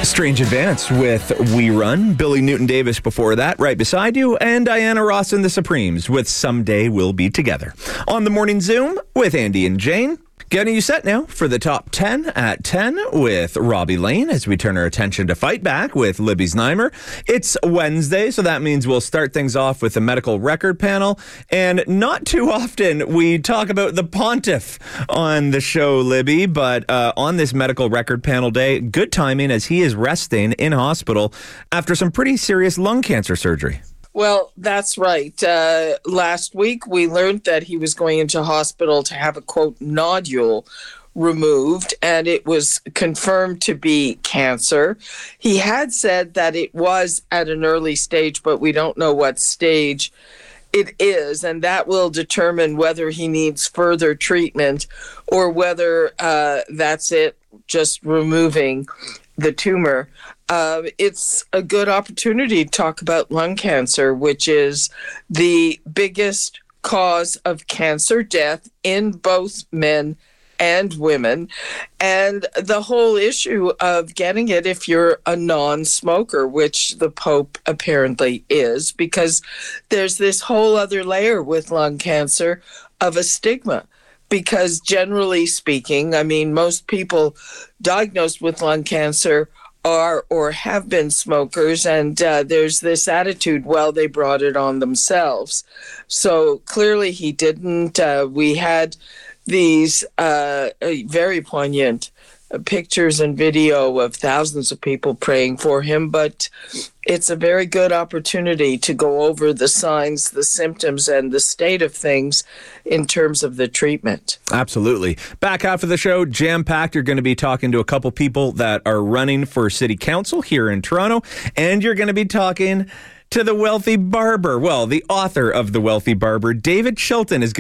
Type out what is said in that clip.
Strange Advance with We Run. Billy Newton-Davis before that, right beside you, and Diana Ross and the Supremes with Someday We'll Be Together. On the Morning Zoom with Andy and Jane. Getting you set now for the top 10 at 10 with Robbie Lane as we turn our attention to Fight Back with Libby Znaimer. It's Wednesday, so that means we'll start things off with the medical record panel. And not too often we talk about the pontiff on the show, Libby, but on this medical record panel day, good timing as he is resting in hospital after some pretty serious lung cancer surgery. Well, that's right. Last week, we learned that he was going into hospital to have a, quote, nodule removed, and it was confirmed to be cancer. He had said that it was at an early stage, but we don't know what stage it is, and that will determine whether he needs further treatment or whether that's it, just removing the tumor. It's a good opportunity to talk about lung cancer, which is the biggest cause of cancer death in both men and women, and the whole issue of getting it if you're a non-smoker, which the Pope apparently is, because there's this whole other layer with lung cancer of a stigma. Because generally speaking, I mean, most people diagnosed with lung cancer are or have been smokers, and there's this attitude, well, they brought it on themselves. So clearly he didn't. We had these very poignant pictures and video of thousands of people praying for him, but it's a very good opportunity to go over the signs, the symptoms, and the state of things in terms of the treatment. Absolutely. Back half of the show, jam-packed. You're going to be talking to a couple people that are running for city council here in Toronto, and you're going to be talking to the Wealthy Barber. Well, the author of The Wealthy Barber, David Chilton, is